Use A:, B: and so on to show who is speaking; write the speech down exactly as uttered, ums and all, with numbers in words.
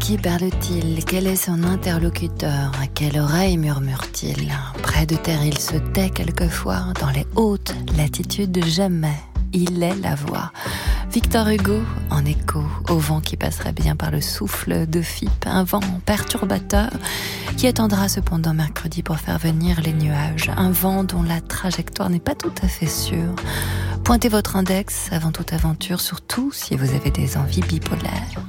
A: qui parle-t-il? Quel est son interlocuteur? À quelle oreille murmure-t-il? Près de terre, il se tait quelquefois. Dans les hautes latitudes, jamais il est la voix. Victor Hugo, en écho au vent qui passerait bien par le souffle de Fipe, un vent perturbateur qui attendra cependant mercredi pour faire venir les nuages. Un vent dont la trajectoire n'est pas tout à fait sûre. Pointez votre index avant toute aventure, surtout si vous avez des envies bipolaires.